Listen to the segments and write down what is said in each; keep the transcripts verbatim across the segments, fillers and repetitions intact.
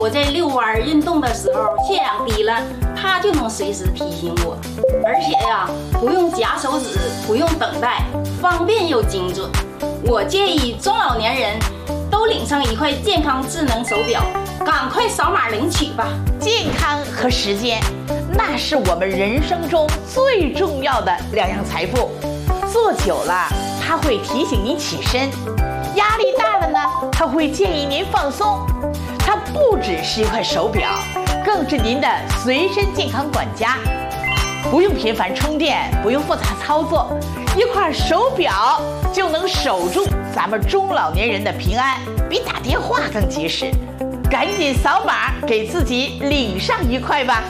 我在遛弯运动的时候，血氧低了，它就能随时提醒我。而且呀，不用夹手指，不用等待，方便又精准。我建议中老年人都领上一块健康智能手表，赶快扫码领取吧。 健康和时间，那是我们人生中最重要的两样财富。坐久了，它会提醒您起身；压力大了呢，它会建议您放松。它不只是一块手表，更是您的随身健康管家。不用频繁充电，不用复杂操作，一块手表就能守住咱们中老年人的平安，比打电话更及时。赶紧扫码给自己领上一块吧。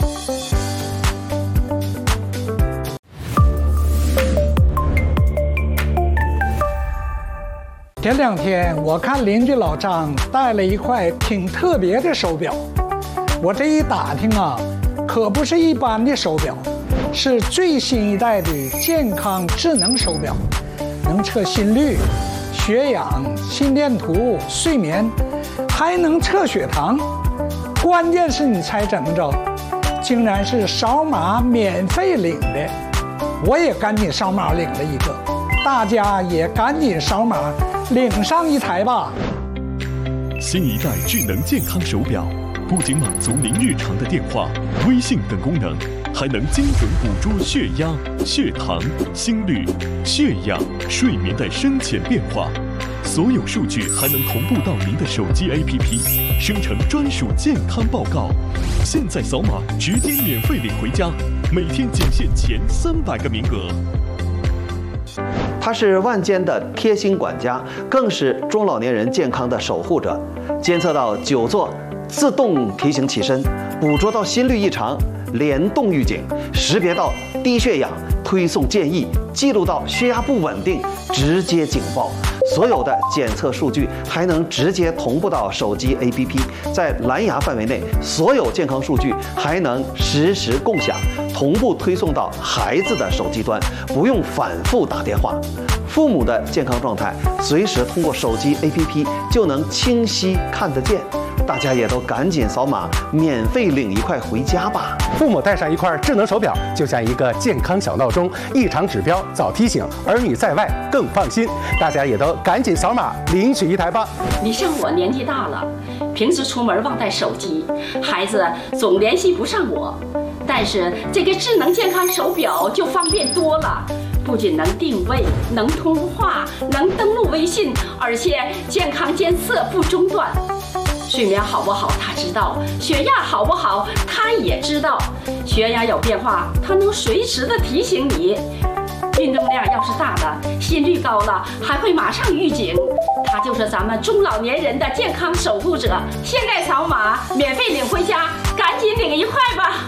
前两天我看邻居老张带了一块挺特别的手表，我这一打听啊，可不是一般的手表，是最新一代的健康智能手表，能测心率、血氧、心电图、睡眠，还能测血糖。关键是你猜怎么着，竟然是扫码免费领的。我也赶紧扫码领了一个，大家也赶紧扫码领上一台吧。 新一代智能健康手表不仅满足您日常的电话、微信等功能，还能精准捕捉血压、血糖、心率、血氧、睡眠的深浅变化。所有数据还能同步到您的手机 A P P， 生成专属健康报告。现在扫码直接免费领回家，每天仅限前三百个名额。 它是万间的贴心管家，更是中老年人健康的守护者。监测到久坐，自动提醒起身；捕捉到心率异常，联动预警；识别到低血氧，推送建议；记录到血压不稳定，直接警报。所有的检测数据还能直接同步到手机 A P P， 在蓝牙范围内，所有健康数据还能实时共享，同步推送到孩子的手机端，不用反复打电话。父母的健康状态随时通过手机 A P P 就能清晰看得见。大家也都赶紧扫码，免费领一块回家吧。 父母带上一块智能手表，就像一个健康小闹钟，异常指标早提醒，儿女在外更放心。大家也都赶紧扫码领取一台吧。 你像我年纪大了，平时出门忘带手机，孩子总联系不上我，但是这个智能健康手表就方便多了。不仅能定位、能通话、能登录微信，而且健康监测不中断。睡眠好不好他知道，血压好不好他也知道，血压有变化他能随时的提醒你。运动量要是大了，心率高了，还会马上预警。他就是咱们中老年人的健康守护者。现在扫码免费领回家，赶紧领一块吧。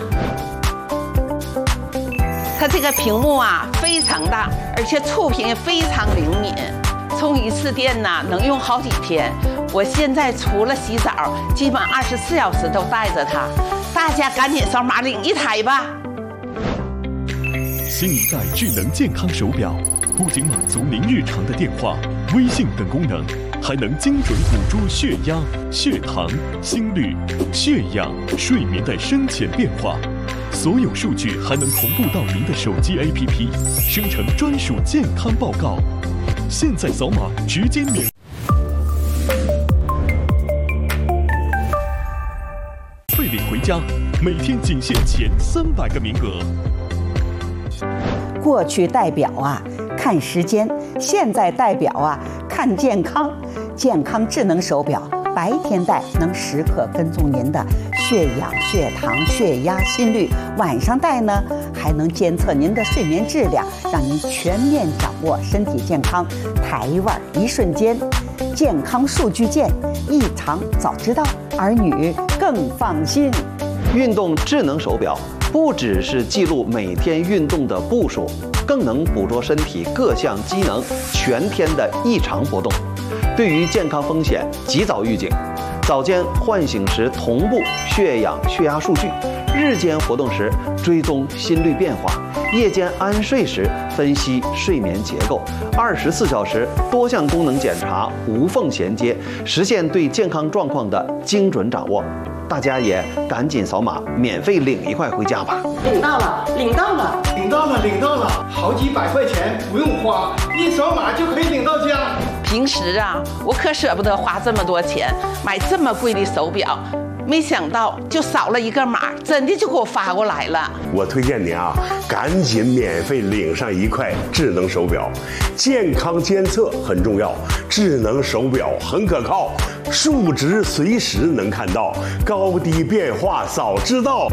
它这个屏幕啊非常大，而且触屏也非常灵敏，充一次电呐能用好几天。我现在除了洗澡，基本二十四小时都带着它。大家赶紧扫码领一台吧。 新一代智能健康手表不仅满足您日常的电话、微信等功能，还能精准捕捉血压、血糖、心率、血氧、睡眠的深浅变化。所有数据还能同步到您的手机 A P P， 生成专属健康报告。现在扫码直接免费领回家，每天仅限前三百个名额。 过去戴表啊看时间，现在戴表啊看健康。健康智能手表白天戴能时刻跟踪您的血氧、血糖、血压、心率；晚上戴呢，还能监测您的睡眠质量，让您全面掌握身体健康。台腕一瞬间，健康数据见，异常早知道，儿女更放心。 运动智能手表不只是记录每天运动的步数，更能捕捉身体各项机能全天的异常波动。对于健康风险及早预警， 早间唤醒时同步血氧、血压数据；日间活动时追踪心率变化；夜间安睡时分析睡眠结构。二十四小时多项功能检查，无缝衔接，实现对健康状况的精准掌握。大家也赶紧扫码，免费领一块回家吧！ 领到了，领到了， 领到了，领到了，好几百块钱不用花，一扫码就可以领到家。 平时啊，我可舍不得花这么多钱买这么贵的手表，没想到就扫了一个码，真的就给我发过来了。 我推荐您啊，赶紧免费领上一块智能手表，健康监测很重要，智能手表很可靠，数值随时能看到，高低变化早知道。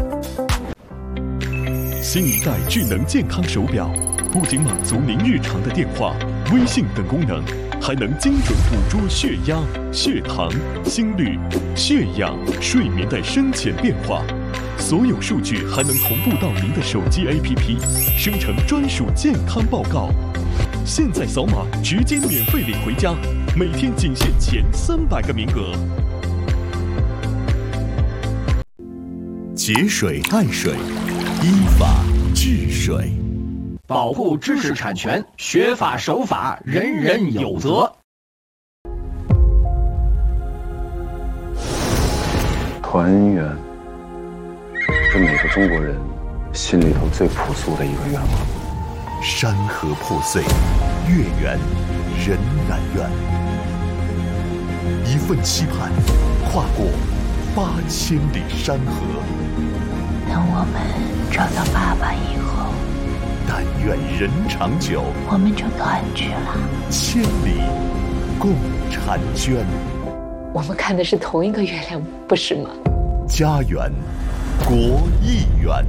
新一代智能健康手表不仅满足您日常的电话、微信等功能，还能精准捕捉血压、血糖、心率、血氧、睡眠的深浅变化。所有数据还能同步到您的手机 A P P， 生成专属健康报告。现在扫码直接免费领回家，每天仅限前三百个名额。 节水爱水，依法治水。 保护知识产权，学法守法，人人有责。 团圆是每个中国人心里头最朴素的一个愿望。 山河破碎，月圆人难圆。一份期盼，跨过八千里山河。 等我们找到爸爸以后， 但愿人长久， 我们就团聚了。 千里共婵娟。 我们看的是同一个月亮，不是吗？ 家园，国亦园。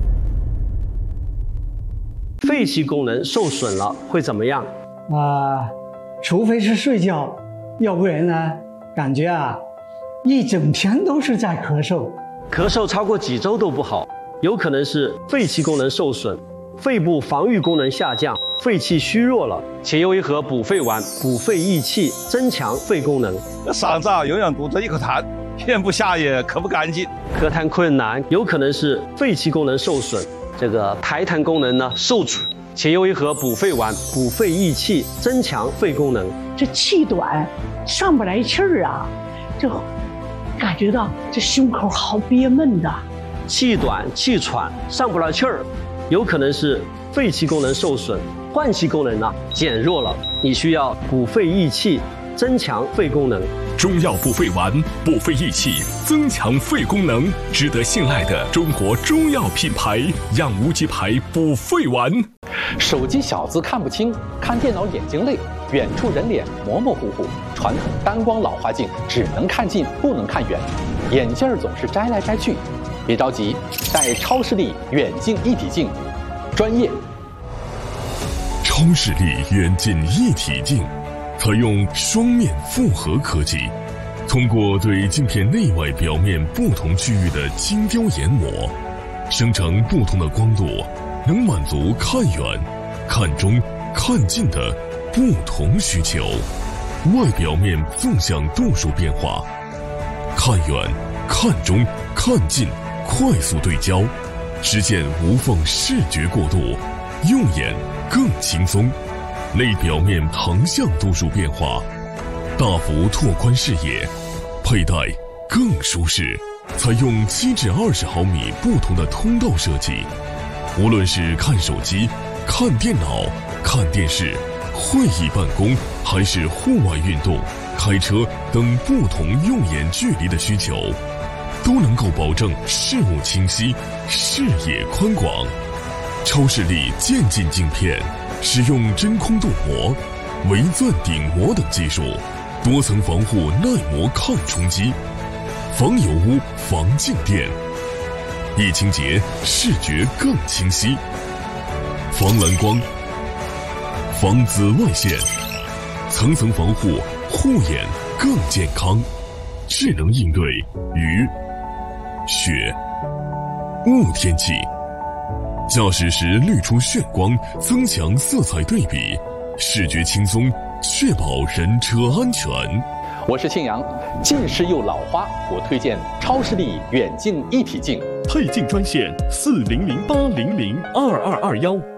肺气功能受损了会怎么样？ 啊、呃，除非是睡觉，要不然呢，感觉啊，一整天都是在咳嗽。 咳嗽超过几周都不好，有可能是肺气功能受损，肺部防御功能下降，肺气虚弱了。且有一盒补肺丸，补肺益气，增强肺功能。 嗓子啊，永远堵着一口痰，咽不下也咳不干净。 咳痰困难，有可能是肺气功能受损，这个排痰功能呢受阻。且有一盒补肺丸，补肺益气，增强肺功能。 这气短，上不来气儿啊，就感觉到这胸口好憋闷的。 气短气喘上不来气儿，有可能是肺气功能受损，换气功能呢减弱了，你需要补肺益气，增强肺功能。 中药补肺丸，补肺益气，增强肺功能，值得信赖的中国中药品牌养无极牌补肺丸。 手机小字看不清，看电脑眼睛累，远处人脸模模糊糊，传统单光老花镜只能看近不能看远，眼镜总是摘来摘去。别着急，戴超视力远近一体镜，专业。 超视力远近一体镜采用双面复合科技，通过对镜片内外表面不同区域的精雕研磨，生成不同的光度，能满足看远、看中、看近的不同需求。外表面纵向度数变化，看远、看中、看近快速对焦，实现无缝视觉过渡，用眼更轻松。内表面横向度数变化，大幅拓宽视野，佩戴更舒适。采用七至二十毫米不同的通道设计，无论是看手机、看电脑、看电视、会议办公，还是户外运动、开车等不同用眼距离的需求，都能够保证视物清晰、视野宽广。超视力渐进镜片使用真空镀膜、微钻顶膜等技术，多层防护耐磨抗冲击，防油污、防静电，一清洁视觉更清晰，防蓝光、防紫外线，层层防护，护眼更健康。智能应对雨、雪、雾天气，驾驶时滤出眩光，增强色彩对比，视觉轻松，确保人车安全。 我是庆阳，近视又老花，我推荐超视力远近一体镜。 配镜专线四零零八零零二二二幺。